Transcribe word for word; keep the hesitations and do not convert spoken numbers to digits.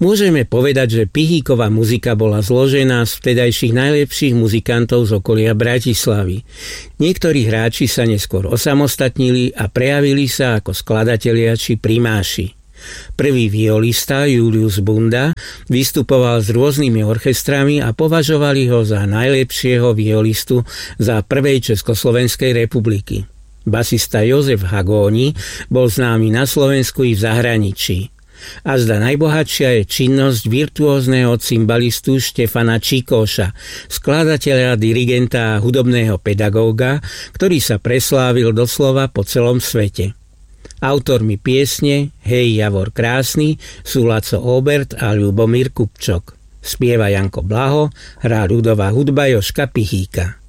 Môžeme povedať, že Pihíková muzika bola zložená z vtedajších najlepších muzikantov z okolia Bratislavy. Niektorí hráči sa neskôr osamostatnili a prejavili sa ako skladatelia či primáši. Prvý violista Julius Bunda vystupoval s rôznymi orchestrami a považovali ho za najlepšieho violistu za prvej Československej republiky. Basista Jozef Hagóni bol známy na Slovensku i v zahraničí. A zda najbohatšia je činnosť virtuózneho cimbalistu Štefana Číkoša, skladateľa, dirigenta a hudobného pedagóga, ktorý sa preslávil doslova po celom svete. Autormi piesne Hej Javor krásny sú Laco Obert a Ľubomír Kupčok. Spieva Janko Blaho, hrá ľudová hudba Jožka Pihíka.